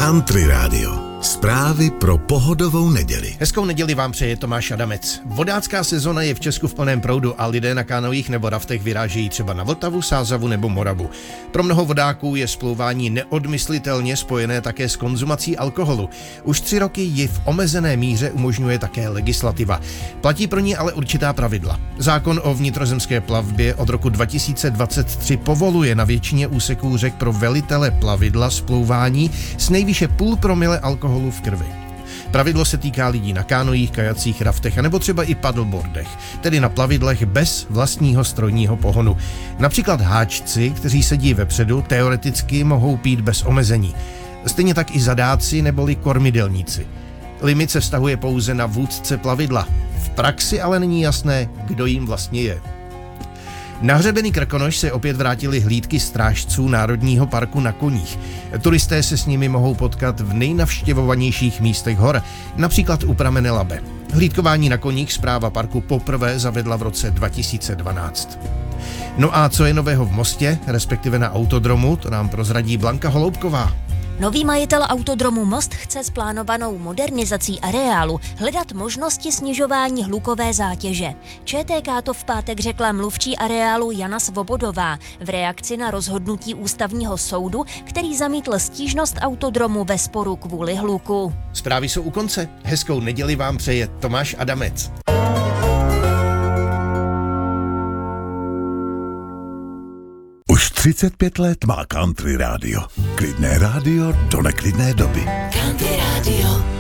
Country Radio. Zprávy pro pohodovou neděli. Hezkou neděli vám přeje Tomáš Adamec. Vodácká sezona je v Česku v plném proudu a lidé na kánojích nebo raftech vyrážejí třeba na Vltavu, Sázavu nebo Moravu. Pro mnoho vodáků je splouvání neodmyslitelně spojené také s konzumací alkoholu. Už 3 roky ji v omezené míře umožňuje také legislativa. Platí pro ní ale určitá pravidla. Zákon o vnitrozemské plavbě od roku 2023 povoluje na většině úseků řek pro velitele plavidla splouvání s nejvýše 0,5 promile alkoholu v krvi. Pravidlo se týká lidí na kánojích, kajacích, raftech a nebo třeba i paddleboardech, tedy na plavidlech bez vlastního strojního pohonu. Například háčci, kteří sedí vepředu, teoreticky mohou pít bez omezení. Stejně tak i zadáci neboli kormidelníci. Limit se vztahuje pouze na vůdce plavidla. V praxi ale není jasné, kdo jim vlastně je. Na hřebeny Krkonoš se opět vrátily hlídky strážců Národního parku na koních. Turisté se s nimi mohou potkat v nejnavštěvovanějších místech hor, například u pramene Labe. Hlídkování na koních správa parku poprvé zavedla v roce 2012. No a co je nového v Mostě, respektive na autodromu, to nám prozradí Blanka Holoubková. Nový majitel autodromu Most chce s plánovanou modernizací areálu hledat možnosti snižování hlukové zátěže. ČTK to v pátek řekla mluvčí areálu Jana Svobodová v reakci na rozhodnutí ústavního soudu, který zamítl stížnost autodromu ve sporu kvůli hluku. Zprávy jsou u konce. Hezkou neděli vám přeje Tomáš Adamec. Už 35 let má Country Radio. Klidné rádio do neklidné doby. Country Radio.